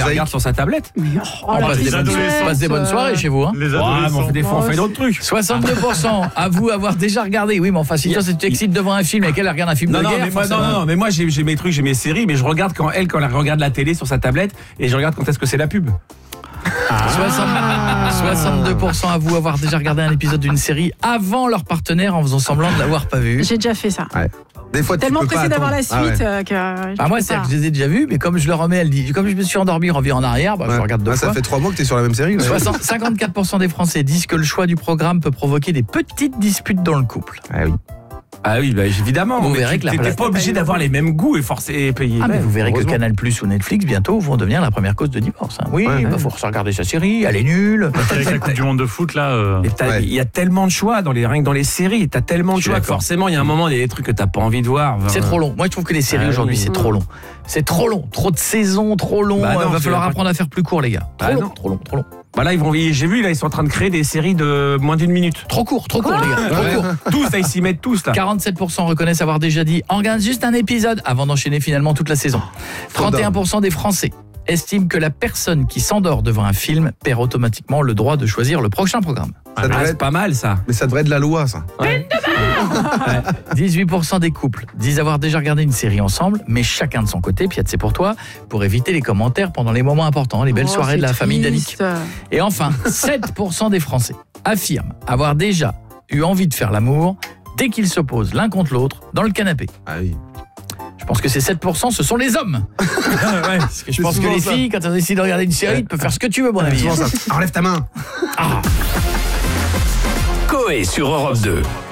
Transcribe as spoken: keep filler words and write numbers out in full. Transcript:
mosaïque. regarde sur sa tablette. Mais, oh, On la passe des, bonnes, tristesse, passe des bonnes euh, soirées chez vous. Hein. Les Ouais, mais adolescents. on fait des fois, on fait d'autres trucs. soixante-deux pour cent avouent avoir déjà regardé. Oui, mais enfin, si toi, tu t'excites devant un film et qu'elle regarde un film Non, de non, guerre, mais moi, non, forcément. non, non, mais moi j'ai j'ai mes trucs, j'ai mes séries, mais je regarde quand elle, quand elle regarde la télé sur sa tablette, et je regarde quand est-ce que c'est la pub. soixante soixante-deux pour cent avouent avoir déjà regardé un épisode d'une série avant leur partenaire en faisant semblant de l'avoir pas vu. J'ai déjà fait ça. Ouais. Des fois, tu Tellement peux pas pressé d'avoir la attendre. suite Ah ouais. euh, que. je Ah, moi, peux c'est pas. que je les ai déjà vus, mais comme je le remets, elle dit, comme je me suis endormi, reviens en arrière, bah, je Ouais. regarde deux Ah, fois. ça fait trois mois que t'es sur la même série. là. soixante cinquante-quatre pour cent des Français disent que le choix du programme peut provoquer des petites disputes dans le couple. Ah oui. Ah oui, bah, évidemment. Vous mais verrez tu- que la t'es place- pas obligé d'avoir les mêmes goûts et forcer payer. Ah, mais vous verrez que heureusement. Canal Plus ou Netflix bientôt vont devenir la première cause de divorce. hein. Oui, Ouais, il va ouais. falloir se regarder sa série, elle est nulle. Avec la Coupe du Monde de foot, là. euh, Et t'as- Ouais. il y a tellement de choix dans les rien que dans les séries, t'as tellement de Je suis choix que d'accord. forcément il y a un moment il y a des trucs que t'as pas envie de voir. C'est trop long. Moi, je trouve que les séries Ah aujourd'hui, oui. c'est trop long. C'est trop long. Trop de saisons, trop long. Bah non, Il va tu falloir vas pas- apprendre à faire plus court, les gars. Trop Ah long, non. trop long, trop long. Bah là ils vont, j'ai vu là ils sont en train de créer des séries de moins d'une minute. Trop court, trop court, les gars. Trop Ouais. court. Tous là ils s'y mettent tous là. quarante-sept pour cent reconnaissent avoir déjà dit on regarde juste un épisode avant d'enchaîner finalement toute la saison. trente et un pour cent des Français estiment que la personne qui s'endort devant un film perd automatiquement le droit de choisir le prochain programme. Ça Ah, devrait c'est être- pas mal ça. Mais ça devrait être de la loi, ça. dix-huit pour cent des couples disent avoir déjà regardé une série ensemble, mais chacun de son côté, Piat, c'est pour toi, pour éviter les commentaires pendant les moments importants, les belles Oh, soirées de la c'est famille d'Annick. triste. Et enfin, sept pour cent des Français affirment avoir déjà eu envie de faire l'amour dès qu'ils se posent l'un contre l'autre dans le canapé. Ah oui. Je pense que ces sept pour cent, ce sont les hommes. Ouais. Parce que je C'est pense que souvent les ça. filles, quand elles décident de regarder une série, tu peux faire ce que tu veux, mon ami. Souvent ça. Enlève ta main. Coé sur Europe deux.